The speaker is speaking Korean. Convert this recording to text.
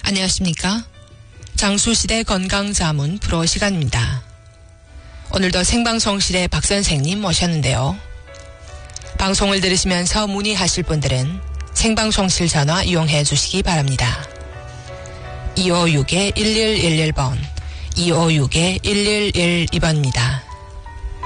안녕하십니까? 장수시대 건강자문 프로 시간입니다. 오늘도 생방송실에 박 선생님 모셨는데요. 방송을 들으시면서 문의하실 분들은 생방송실 전화 이용해 주시기 바랍니다. 256-1111번, 256-1112번입니다.